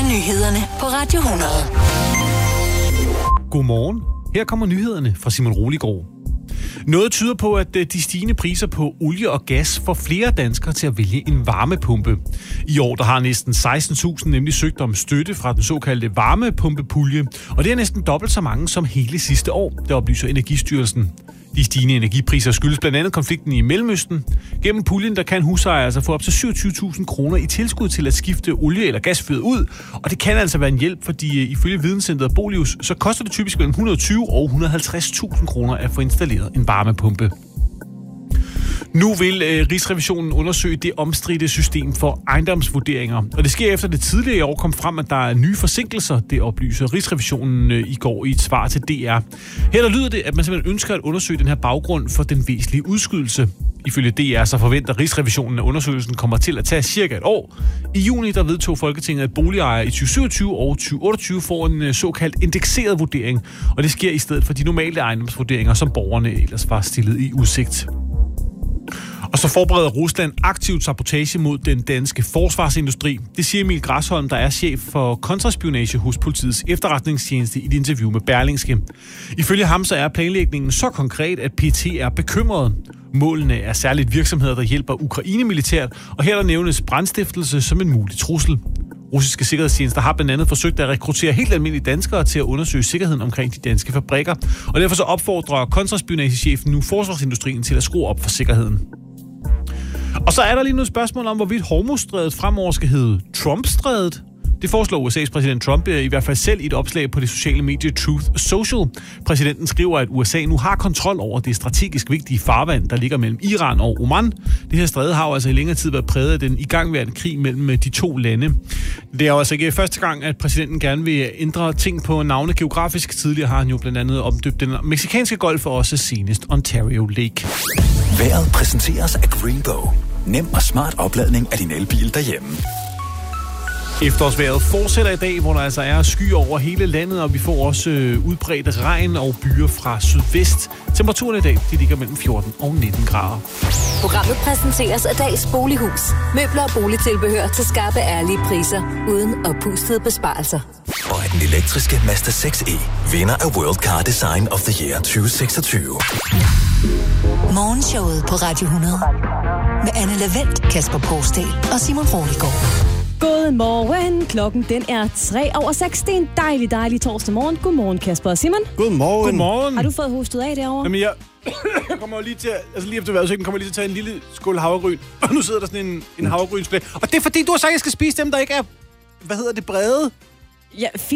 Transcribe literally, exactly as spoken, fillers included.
er nyhederne på Radio hundrede. Godmorgen. Her kommer nyhederne fra Simon Roligård. Noget tyder på, at de stigende priser på olie og gas får flere danskere til at vælge en varmepumpe. I år der har næsten seksten tusind nemlig søgt om støtte fra den såkaldte varmepumpepulje, og det er næsten dobbelt så mange som hele sidste år, der oplyser Energistyrelsen. De stigende energipriser skyldes blandt andet konflikten i Mellemøsten. Gennem puljen der kan husejere altså få op til syvogtyve tusind kroner i tilskud til at skifte olie- eller gasfyret ud. Og det kan altså være en hjælp, fordi ifølge videnscentret Bolius, så koster det typisk mellem et hundrede og tyve og et hundrede og halvtreds tusind kroner at få installeret en varmepumpe. Nu vil øh, Rigsrevisionen undersøge det omstridte system for ejendomsvurderinger. Og det sker efter det tidligere i år kom frem, at der er nye forsinkelser. Det oplyser Rigsrevisionen øh, i går i et svar til D R. Her der lyder det, at man simpelthen ønsker at undersøge den her baggrund for den væsentlige udskydelse. Ifølge D R så forventer Rigsrevisionen, at undersøgelsen kommer til at tage cirka et år. I juni der vedtog Folketinget, at boligejere i tyve syvogtyve og tyve otteogtyve får en øh, såkaldt indekseret vurdering. Og det sker i stedet for de normale ejendomsvurderinger, som borgerne ellers var stillet i udsigt. Og så forbereder Rusland aktivt sabotage mod den danske forsvarsindustri. Det siger Emil Græsholm, der er chef for kontraspionage hos politiets efterretningstjeneste i et interview med Berlingske. Ifølge ham så er planlægningen så konkret, at P T er bekymret. Målene er særligt virksomheder, der hjælper Ukraine militært, og her der nævnes brandstiftelse som en mulig trussel. Russiske sikkerhedstjenester har blandt andet forsøgt at rekruttere helt almindelige danskere til at undersøge sikkerheden omkring de danske fabrikker, og derfor så opfordrer kontraspionagechefen nu forsvarsindustrien til at skrue op for sikkerheden. Og så er der lige noget spørgsmål om, hvorvidt Hormuzstrædet fremover skal hedde Trump-strædet. Det foreslår U S A's præsident Trump i hvert fald selv i et opslag på det sociale medie Truth Social. Præsidenten skriver, at U S A nu har kontrol over det strategisk vigtige farvand, der ligger mellem Iran og Oman. Det her stræde har jo altså i længere tid været præget af den igangværende krig mellem de to lande. Det er jo altså ikke første gang, at præsidenten gerne vil ændre ting på navne geografisk. Tidligere har han jo blandt andet omdøbt den mexikanske golf og også senest Ontario Lake. Vejret præsenteres af Greenbow. Nem og smart opladning af din elbil derhjemme. Efterårsvejret fortsætter i dag, hvor der altså er skyer over hele landet, og vi får også øh, udbredt regn og byer fra sydvest. Temperaturen i dag de ligger mellem fjorten og nitten grader. Programmet præsenteres af Dals Bolighus. Møbler og boligtilbehør til skarpe, ærlige priser, uden oppustede besparelser. Og af den elektriske Mazda seks E, vinder af World Car Design of the Year tyve seksogtyve. Morgenshowet på Radio hundrede. Med Anne Lavendt, Kasper Porsdal og Simon Roligård. Godmorgen. Klokken den er tre over seks. Det er en dejlig, dejlig torsdag morgen. Godmorgen, Kasper og Simon. Godmorgen. Godmorgen. Har du fået hostet af derovre? Jamen, jeg, jeg kommer lige til, altså lige efter vejrudsigten, kommer lige til at tage en lille skål havregryn. Og nu sidder der sådan en, en havregrynsblæ. Og det er fordi, du har sagt, at jeg skal spise dem, der ikke er, hvad hedder det, brede. Ja,